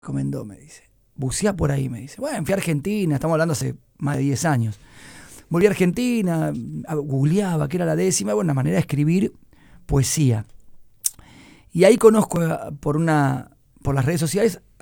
recomendó, me dice. Buceá por ahí, me dice. Bueno, fui a Argentina, estamos hablando hace más de 10 años. Volví a Argentina, googleaba que era la décima, bueno, una manera de escribir poesía. Y ahí conozco por las redes sociales